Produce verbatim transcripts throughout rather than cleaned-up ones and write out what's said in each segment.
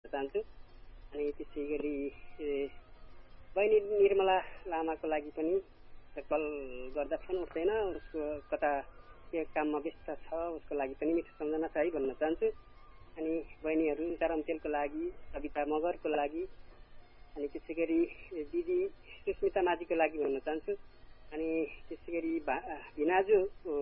चाहन्छु। अनि त्यसै गरी बहिनी निर्मला लामाको लागि पनि कल गर्दा फोन उठ्दैन, उसको कता के काममा व्यस्त छ, उसको लागि पनि मिठो सम्झना छ है भन्न चाहन्छु। अनि बहिनीहरू रम्तेलको लागि, सविता मगरको लागि, अनि त्यसै गरी दिदी सुस्मिता माझीको लागि भन्न चाहन्छु। अनि त्यसै गरी भिनाजु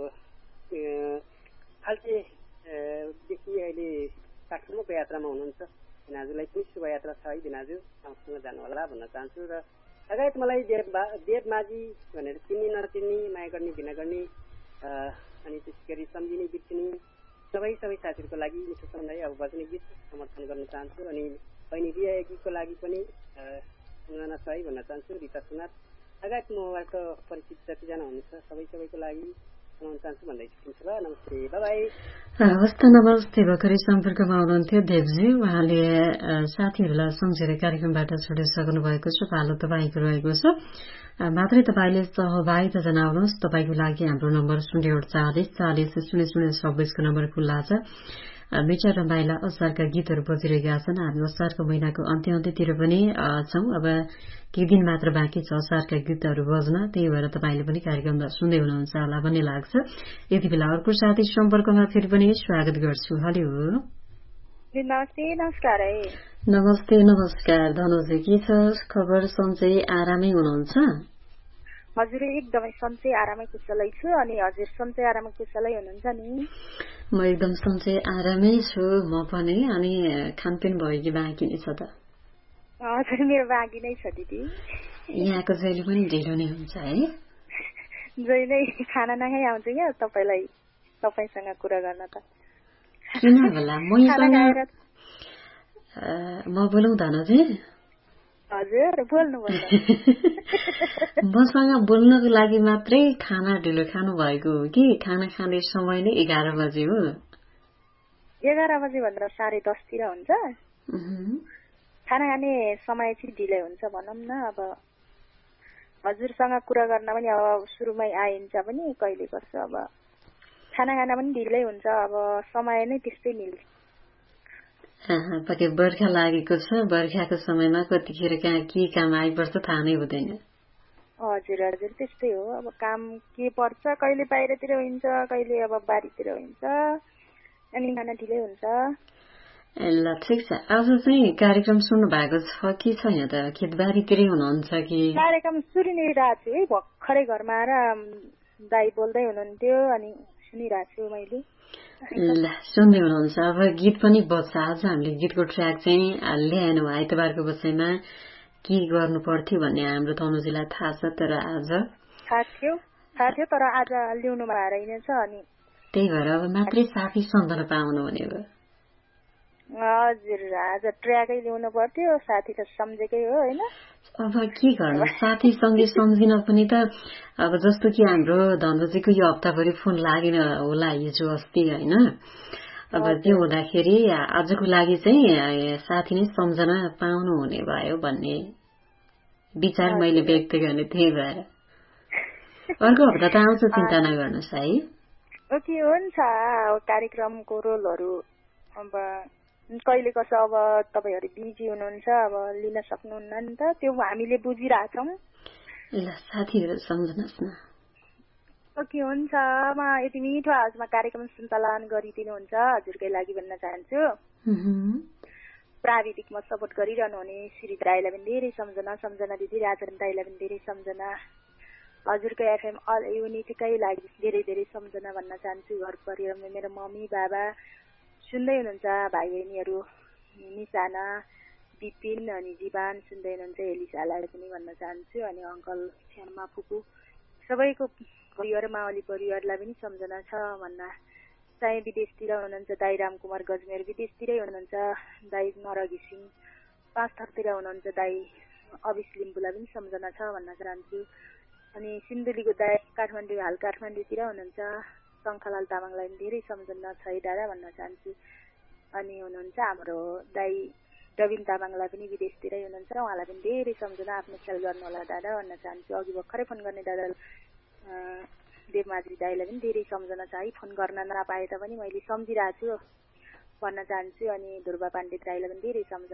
फाल्केदेखि अहिले काठमाडौँको यात्रामा हुनुहुन्छ, भिनाजुलाई पनि शुभयात्रा छ है भिनाजु, सँगसँग जानु होला भन्न चाहन्छु। र लगायत मलाई देव देव माझी भनेर चिन्ने नचिन्ने, माया गर्ने घृणा गर्ने, अनि त्यसै गरी सम्झिने बिर्सिने सबै सबै साथीहरूको लागि मिठो सम्झाइ अब भजनी गीत समर्थन गर्न चाहन्छु। अनि बहिनी रियाको लागि पनि सम्झना छ है भन्न चाहन्छु। रिता सुनार लगायत मबाट परिचित जतिजना हुनुहुन्छ सबै सबैको लागि सुनाउन चाहन्छु भन्दै छुट्टिन्छु। ल, नमस्ते, बाई। हवस् त, नमस्ते। भर्खरै सम्पर्कमा हुनुहुन्थ्यो देवजी, उहाँले साथीहरूलाई सम्झेर कार्यक्रमबाट छुटिसक्नु भएको छ। पालो तपाईँको रहेको छ, मात्रै तपाईँले सहभागिता जनाउनुहोस्। तपाईँको लागि हाम्रो नम्बर शून्य अडचालिस चालिस शून्य शून्य छब्बिसको नम्बर खुल्ला छ। मिठा रमाइला असारका गीतहरू बजिरहेका छन्। हामी असारको महिनाको अन्त्य अन्त्यतिर पनि छौं। अब केही दिन मात्र बाँकी छ असारका गीतहरू बज्न, त्यही भएर तपाईँले पनि कार्यक्रममा सुन्दै हुनुहुन्छ होला भन्ने लाग्छ। यति बेला अर्को साथी सम्पर्कमा फेरि पनि स्वागत गर्छु। हेलो, नमस्ते। नमस्कार। नमस्ते नमस्कार। धनुजी, के छ खबर? सन्चै आरामै हुनुहुन्छ? हजुर, एकदमै सन्चै आरामै कुशलै छु। अनि हजुर सन्चै आरामै कुशलै हुनुहुन्छ नि? म एकदम सन्चै आरामै छु म पनि। अनि खानपिन भयो कि बाँकी नै छ त? हजुर, मेरो बाँकी नै छ दिदी। यहाँको जहिले पनि ढिलो नै हुन्छ है? जहिले खाना नखाइ आउँछु क्या तपाईँलाई, तपाईँसँग कुरा गर्न त। किन होला? म बोलौँ धनुजी? हजुर, बोल्नु पर्छ। मसँग बोल्नको लागि मात्रै खाना ढिलो खानु भएको हो कि खाना खाने समय नै एघार बजे हो? एघार बजे भनेर साढे दसतिर हुन्छ। खाना खाने समय चाहिँ ढिलै हुन्छ भनौँ न। अब हजुरसँग कुरा गर्न पनि अब सुरुमै आइन्छ पनि कहिले कसो, अब खाना खान पनि ढिलै हुन्छ। अब समय नै त्यस्तै मिल्छ। पक्कै बर्खा लागेको छ, बर्खाको समयमा कतिखेर कहाँ के काम आइपर्छ थाहा नै हुँदैन। हजुर हजुर, त्यस्तै हो। अब काम के पर्छ, कहिले बाहिरतिर हुन्छ, कहिले अब बारीतिर हुन्छ, अनि खाना ढिलै हुन्छ। ल, ठिक छ। आज चाहिँ कार्यक्रम सुन्नु भएको छ कि छैन त? खेतबारीतिरै हुनुहुन्छ कि? कार्यक्रम सुनिरहेको छु है, भर्खरै घरमा आएर दाई बोल्दै हुनुहुन्थ्यो अनि सुनिरहेको छु मैले। ल, सुन्दै हुनुहुन्छ। अब गीत पनि बज्छ। आज हामीले गीतको ट्र्याक चाहिँ ल्याएनौ। आइतबारको बसाइमा के गर्नु पर्थ्यो भन्ने हाम्रो तनुजीलाई थाहा छ, तर आज थाहा थियो थाहा थियो तर आज ल्याउनु भएर छ। अनि त्यही भएर अब मात्रै साथी सम्झन पाउनु भनेको। हजुर, आज ट्र्याकै ल्याउनु पर्थ्यो, साथी त सम्झेकै हो होइन। अब के गर्नु, साथी सँगै सम्झिन पनि त अब जस्तो कि हाम्रो धनुजीको यो हप्ताभरि फोन लागेन होला हिजो अस्ति होइन। अब त्यो हुँदाखेरि आजको लागि चाहिँ साथी नै सम्झन पाउनु हुने भयो भन्ने विचार मैले व्यक्त गर्ने। त्यही भएर अर्को हप्ता त आउँछ, चिन्ता नगर्नुहोस् है। ओके, हुन्छ। कार्यक्रमको रोलहरू अब कहिले कसो अब तपाईँहरू बिजी हुनुहुन्छ, अब लिन सक्नुहुन्न नि त, त्यो हामीले बुझिरहेछौँ। ल, साथीहरू सम्झनुहोस् न। ओके, हुन्छ। म यति मिठो आवाजमा कार्यक्रम सञ्चालन गरिदिनुहुन्छ हजुरकै लागि भन्न चाहन्छु। प्राविधिकमा सपोर्ट गरिरहनु हुने श्री राईलाई पनि धेरै सम्झना, सम्झना दिदी राजन दाईलाई पनि धेरै सम्झना, हजुरकै एफएम अल युनिटीकै लागि धेरै धेरै सम्झना भन्न चाहन्छु। घर परिवारमा मेरो मम्मी बाबा सुन्दै हुनुहुन्छ, भाइ बहिनीहरू निशाना, विपिन अनि जीवान सुन्दै हुनुहुन्छ, एलिसालाई पनि भन्न चाहन्छु। अनि अङ्कल श्यामा फुपू सबैको परिवार, मावली परिवारलाई पनि सम्झना छ भन्न चाहे। विदेशतिर हुनुहुन्छ दाई रामकुमार गजमेर, विदेशतिरै हुनुहुन्छ दाई नरगी सिंह, पाँच थरतिर हुनुहुन्छ दाई अविश लिम्बुलाई पनि सम्झना छ भन्न चाहन्छु। अनि सिन्धुलीको दाई काठमाडौँ हाल काठमाडौँतिर हुनुहुन्छ, शङ्खलाल तामाङलाई पनि धेरै सम्झना छ है दादा भन्न चाहन्छु। अनि हुनुहुन्छ हाम्रो दाई रविन तामाङलाई पनि विदेशतिरै हुनुहुन्छ, उहाँलाई पनि धेरै सम्झना, आफ्नो ख्याल गर्नु होला दादा भन्न चाहन्छु। अघि भर्खरै फोन गर्ने दादा देवमाझी दाईलाई पनि धेरै सम्झना छ है, फोन गर्न नपाए तापनि मैले सम्झिरहेको छु भन्न चाहन्छु। अनि ध्रुव पण्डित राईलाई पनि धेरै सम्झना